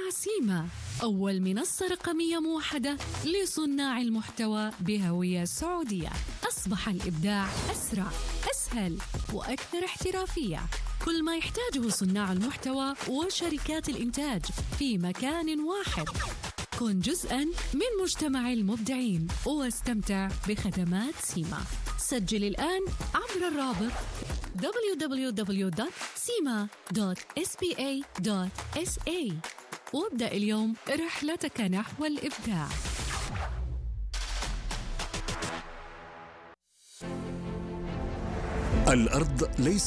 مع سيما، أول منصة رقمية موحدة لصناع المحتوى بهوية سعودية. أصبح الإبداع أسرع، أسهل وأكثر احترافية. كل ما يحتاجه صناع المحتوى وشركات الإنتاج في مكان واحد. كن جزءاً من مجتمع المبدعين واستمتع بخدمات سيما. سجل الآن عبر الرابط www.sima.spa.sa وابدأ اليوم رحلتك نحو الإبداع. الأرض ليس